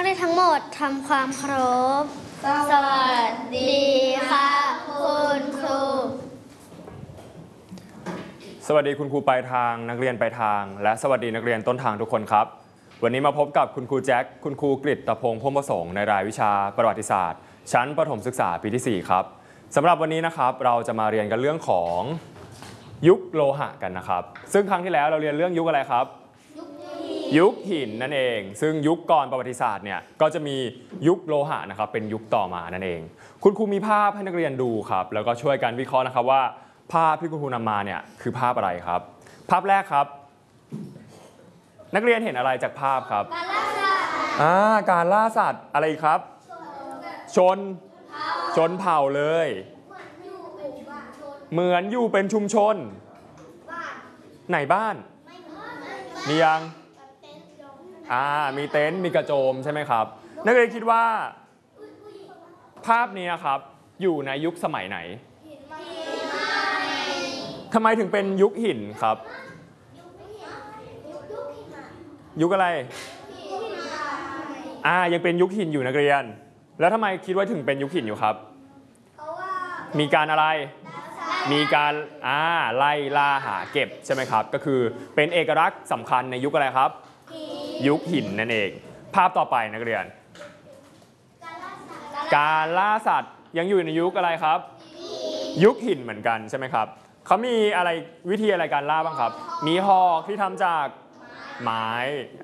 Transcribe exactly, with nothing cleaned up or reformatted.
เรียนทั้งหมดทำความเคารพสวัสดีค่ะคุณครูสวัสดีคุณครูปลายทางนักเรียนปลายทางและสวัสดีนักเรียนต้นทางทุกคนครับวันนี้มาพบกับคุณครูแจ็คคุณครูกฤษตพงษ์พรหมประสงค์ในรายวิชาประวัติศาสตร์ชั้นประถมศึกษาปีที่สี่ครับสำหรับวันนี้นะครับเราจะมาเรียนกันเรื่องของยุคโลหะกันนะครับซึ่งครั้งที่แล้วเราเรียนเรื่องยุคอะไรครับยุคหินนั่นเองซึ่งยุคก่อนประวัติศาสตร์เนี่ยก็จะมียุคโลหะนะครับเป็นยุคต่อมานั่นเองคุณครูมีภาพให้นักเรียนดูครับแล้วก็ช่วยกันวิเคราะห์นะครับว่าภาพที่คุณครูนำมาเนี่ยคือภาพอะไรครับภาพแรกครับนักเรียนเห็นอะไรจากภาพครับการล่าสัตว์อ่าการล่าสัตว์อะไรครับชนชนเผ่าเลยเหมือนอยู่เป็นชุมชนไหนบ้านมียังอ่ามีเต็นท์มีกระโจมใช่ไหมครับนักเรียนคิดว่าภาพนี้ครับอยู่ในยุคสมัยไหนทำไมถึงเป็นยุคหินครับยุคอะไรอ่ายังเป็นยุคหินอยู่นักเรียนแล้วทำไมคิดว่าถึงเป็นยุคหินอยู่ครับมีการอะไรมีการอ่าไล่ล่าหาเก็บใช่ไหมครับก็คือเป็นเอกลักษณ์สำคัญในยุคอะไรครับยุคหินนั่นเองภาพต่อไปนักเรียนการล่าสัตว์ยังอยู่ในยุคอะไรครับยุคหินเหมือนกันใช่ไหมครับเขามีอะไรวิธีอะไรการล่าบ้างครับมีหอกที่ทำจากไม้